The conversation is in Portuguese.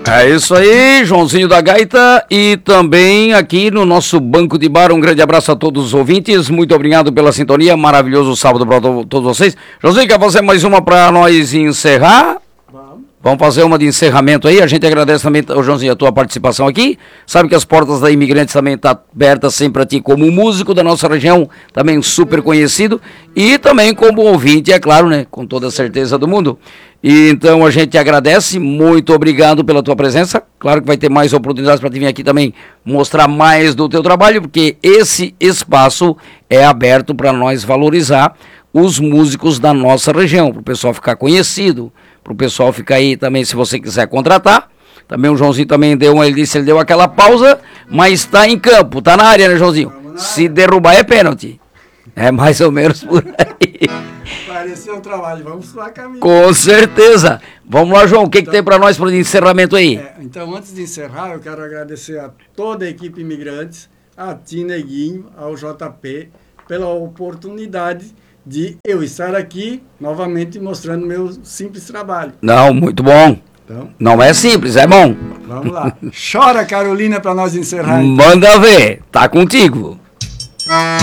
É isso aí, Joãozinho da Gaita, e também aqui no nosso banco de bar, um grande abraço a todos os ouvintes, muito obrigado pela sintonia, maravilhoso sábado para todos vocês. Joãozinho, quer fazer mais uma para nós encerrar? Vamos fazer uma de encerramento aí, a gente agradece também, Joãozinho, a tua participação aqui, sabe que as portas da Imigrantes também estão abertas sempre a ti como músico da nossa região, também super conhecido, e também como ouvinte, é claro, né, com toda a certeza do mundo. E então a gente agradece, muito obrigado pela tua presença, claro que vai ter mais oportunidades para te vir aqui também mostrar mais do teu trabalho, porque esse espaço é aberto para nós valorizar os músicos da nossa região, para o pessoal ficar conhecido, para o pessoal ficar aí também, se você quiser contratar. Também o Joãozinho também ele deu aquela pausa, mas está em campo, está na área, né, Joãozinho? Se derrubar é pênalti. É mais ou menos por aí. Pareceu um trabalho, vamos para caminho. Com certeza. Vamos lá, João, o que tem para nós para o encerramento aí? Então, antes de encerrar, eu quero agradecer a toda a equipe Imigrantes, a ti, Neguinho, ao JP, pela oportunidade de eu estar aqui novamente mostrando meu simples trabalho. Não, muito bom. Então, não é simples, é bom. Vamos lá. Chora, Carolina, para nós encerrar. Manda ver, tá contigo.